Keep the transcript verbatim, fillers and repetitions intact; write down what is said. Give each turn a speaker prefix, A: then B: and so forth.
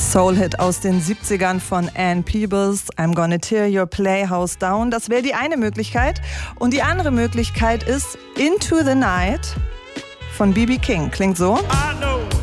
A: Soul-Hit aus den siebzigern von Ann Peebles, I'm Gonna Tear Your Playhouse Down. Das wäre die eine Möglichkeit. Und die andere Möglichkeit ist Into the Night von B B King. Klingt so.